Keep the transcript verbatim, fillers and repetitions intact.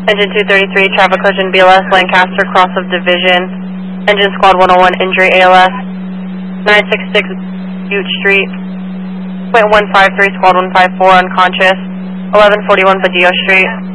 Engine two thirty-three, traffic collision B L S, Lancaster, cross of division. Engine squad one oh one, injury A L S. nine six six Butte Street. point one five three, squad one five four, unconscious. eleven forty-one Badillo Street.